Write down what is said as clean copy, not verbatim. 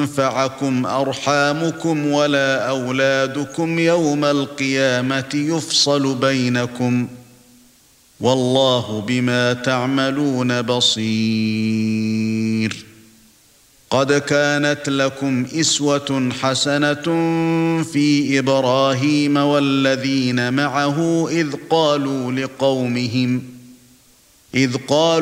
تنفعكم أرحامكم ولا أولادكم يوم القيامة يفصل بينكم والله بما تعملون بصير. قد كانت لكم أسوة حسنة في إبراهيم والذين معه إذ قالوا